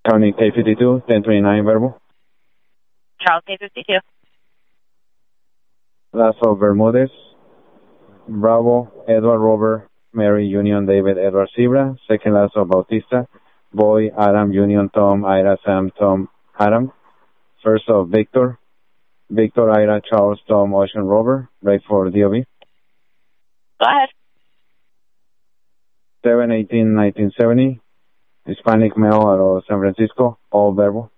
County K52, 1029 Verbo. Charles K52. Lazo Bermudez, Bravo, Edward Robert, Mary Union David Edward Zebra. Second Lazo Bautista, Boy Adam Union Tom Ira Sam Tom Adam. First of Victor, Victor Ira Charles Tom Ocean Robert. Right for DOB. Go ahead. 7/18/1970, Hispanic male out of San Francisco, all Verbo.